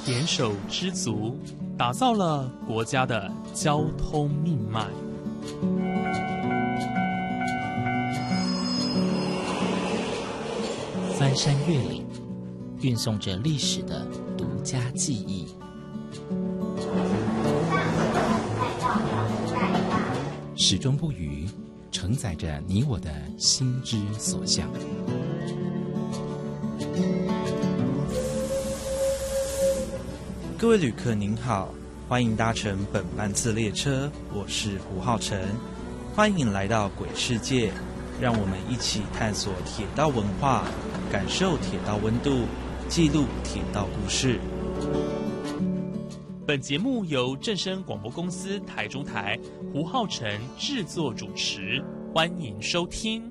点手知足，打造了国家的交通命脉。 翻山越岭，运送着历史的独家记忆。始终不渝，承载着你我的心之所向。 各位旅客您好，欢迎搭乘本班次列车，我是胡浩辰，欢迎来到鬼世界，让我们一起探索铁道文化，感受铁道温度，记录铁道故事。 本节目由正声广播公司台中台胡浩辰制作主持，欢迎收听。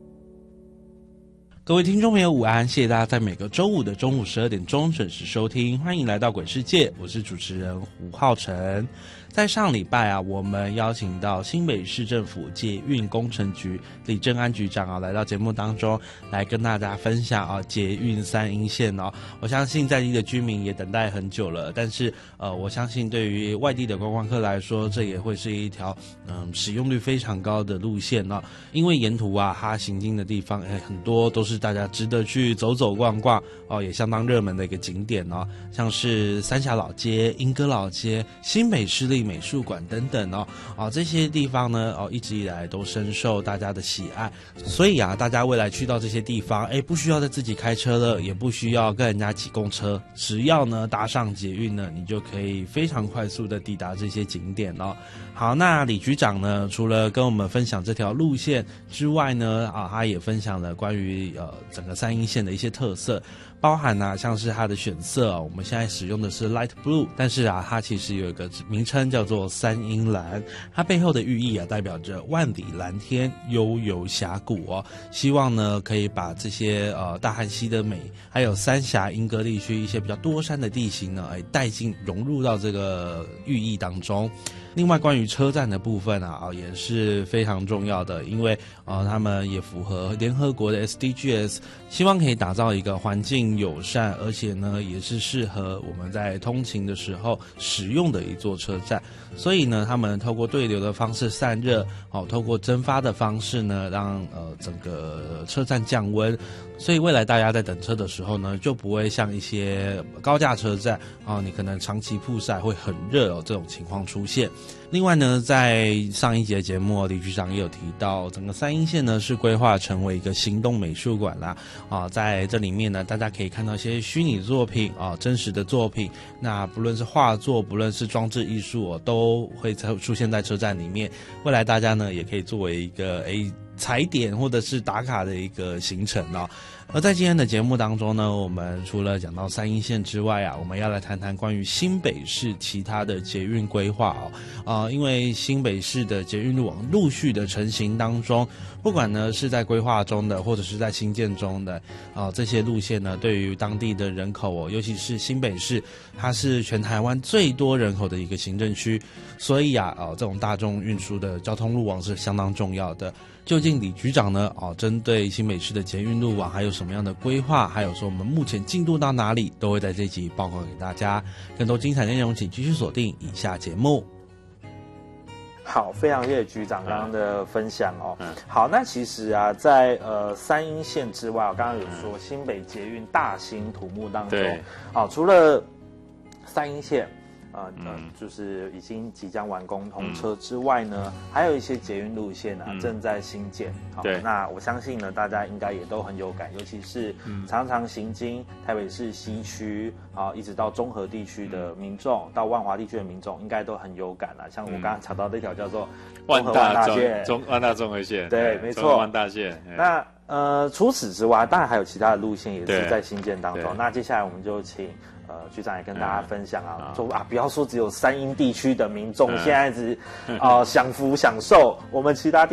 各位听众朋友午安，谢谢大家在每个周五的中午12点钟准时收听，欢迎来到鬼世界，我是主持人胡浩辰。在上礼拜啊，我们邀请到新北市政府捷运工程局李正安局长啊，来到节目当中来跟大家分享啊捷运三鶯线哦。我相信在地的居民也等待很久了，但是我相信对于外地的观光客来说，这也会是一条使用率非常高的路线哦。因为沿途啊，它行经的地方很多都是大家值得去走走逛逛哦，也相当热门的一个景点哦，像是三峡老街、莺歌老街、新北市立美术馆等等哦，这些地方呢一直以来都深受大家的喜爱，所以啊，大家未来去到这些地方，不需要再自己开车了，也不需要跟人家挤公车，只要呢搭上捷运呢，你就可以非常快速的抵达这些景点哦。好，那李局长呢，除了跟我们分享这条路线之外呢，他也分享了关于整个三鶯线的一些特色。包含像是它的选色我们现在使用的是 light blue， 但是它其实有一个名称叫做三鶯蓝，它背后的寓意代表着万里蓝天、悠游峡谷哦。希望呢可以把这些大汉溪的美，还有三峡、莺歌地区一些比较多山的地形呢，带进融入到这个寓意当中。另外，关于车站的部分也是非常重要的，因为他们也符合联合国的 SDGs， 希望可以打造一个环境友善，而且呢也是适合我们在通勤的时候使用的一座车站。所以呢，他们透过对流的方式散热，透过蒸发的方式呢，让整个车站降温。所以未来大家在等车的时候呢，就不会像一些高架车站你可能长期曝晒会很热这种情况出现。另外呢，在上一节节目李局长也有提到，整个三鶯线呢是规划成为一个行动美术馆啦在这里面呢，大家可以看到一些虚拟作品真实的作品，那不论是画作，不论是装置艺术都会出现在车站里面。未来大家呢也可以作为一个踩点或者是打卡的一个行程而在今天的节目当中呢，我们除了讲到三鶯线之外我们要来谈谈关于新北市其他的捷运规划因为新北市的捷运路网陆续的成型当中，不管呢是在规划中的或者是在新建中的这些路线呢，对于当地的人口尤其是新北市，它是全台湾最多人口的一个行政区，所以这种大众运输的交通路网是相当重要的。究竟李局长呢针对新北市的捷运路网还有什么样的规划，还有说我们目前进度到哪里，都会在这集报告给大家。更多精彩内容请继续锁定以下节目。 好，非常谢谢局长刚刚的分享好，那其实在三鶯线之外，我刚刚有说新北捷运大兴土木当中除了三鶯线就是已经即将完工通车之外呢，还有一些捷运路线正在兴建。对，那我相信呢，大家应该也都很有感，尤其是常常行经台北市西区一直到中和地区的民众，到万华地区的民众，应该都很有感像我刚刚查到这条叫做万大线， 万大综合线， 对，没错， 万大线。 那除此之外，当然还有其他的路线也是在兴建当中。那接下来我们就请局长也跟大家分享说不要说只有三鶯地区的民众现在只享福享受，我们其他